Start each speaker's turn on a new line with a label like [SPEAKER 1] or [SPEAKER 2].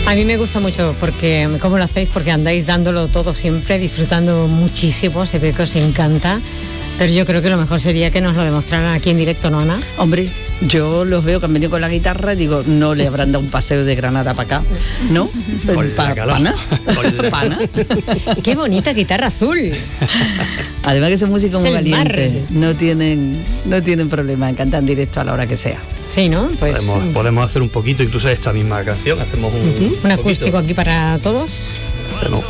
[SPEAKER 1] A mí me gusta mucho porque, ¿cómo lo hacéis? Porque andáis dándolo todo siempre, disfrutando muchísimo, se ve que os encanta. Pero yo creo que lo mejor sería que nos lo demostraran aquí en directo, ¿no, Ana?
[SPEAKER 2] Hombre, yo los veo que han venido con la guitarra y digo, no le habrán dado un paseo de Granada para acá, ¿no? ¿Pana?
[SPEAKER 1] Qué bonita guitarra azul.
[SPEAKER 2] Además que son músicos muy valientes,
[SPEAKER 1] mar.
[SPEAKER 2] no tienen problema en cantar en directo a la hora que sea.
[SPEAKER 1] Sí, ¿no? Pues
[SPEAKER 3] podemos hacer un poquito, incluso esta misma canción, hacemos un
[SPEAKER 1] acústico aquí para todos.
[SPEAKER 3] Hacemos